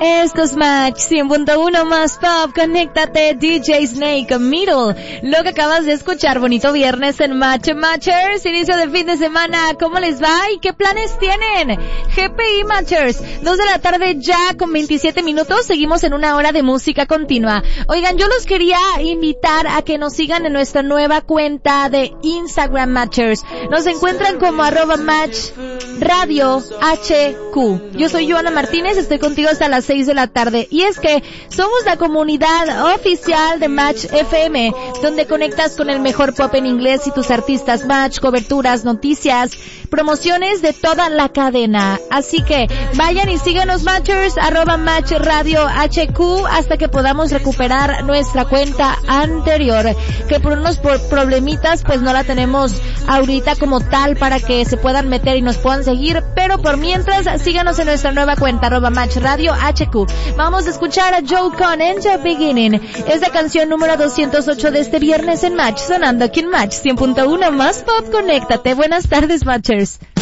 Esto es Match 100.1 más pop. Conéctate, DJ Snake Middle. Lo que acabas de escuchar, bonito viernes en Match Matchers, inicio de fin de semana. ¿Cómo les va y qué planes tienen? GPI Matchers, 2 de la tarde ya con 27 minutos. Seguimos en una hora de música continua. Oigan, yo los quería invitar a que nos sigan en nuestra nueva cuenta de Instagram Matchers. Nos encuentran como @MatchRadioHQ. Yo soy Joana Martínez, estoy contigo hasta las 6 de la tarde. Y es que somos la comunidad oficial de Match FM, donde conectas con el mejor pop en inglés y tus artistas Match, coberturas, noticias, promociones de toda la cadena. Así que vayan y síganos Matchers, @MatchRadioHQ, hasta que podamos recuperar nuestra cuenta anterior, que por unos problemitas pues no la tenemos ahorita como tal para que se puedan meter y nos puedan seguir, pero por mientras síganos en nuestra nueva cuenta @MatchRadioHQ. Vamos a escuchar a Joe Conan, The Beginning. Es la canción número 208 de este viernes en Match, sonando aquí en Match 100.1 más pop. Conéctate. Buenas tardes, Matchers.